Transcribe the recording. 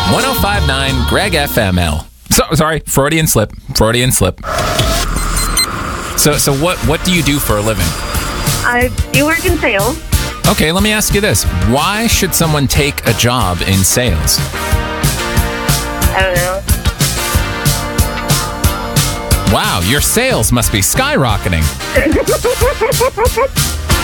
105.9 Greg FML. Sorry, Freudian slip. So what do you do for a living? I do work in sales. Okay, let me ask you this. Why should someone take a job in sales? I don't know. Wow, your sales must be skyrocketing.